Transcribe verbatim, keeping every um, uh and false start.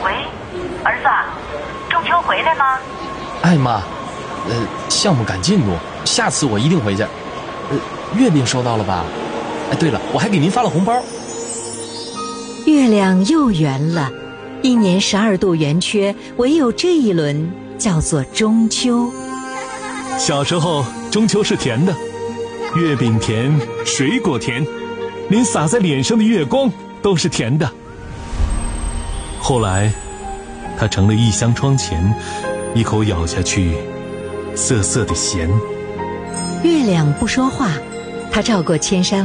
喂，儿子，中秋回来吗？ 哎妈，呃，项目赶进度，下次我一定回去。呃，月饼收到了吧？哎，对了，我还给您发了红包。 月亮又圆了，一年十二度圆缺，唯有这一轮叫做中秋。 小时候，中秋是甜的，月饼甜，水果甜，连洒在脸上的月光都是甜的。后来，它成了一箱窗前，一口咬下去，涩涩的咸。 月亮不说话，它照过千山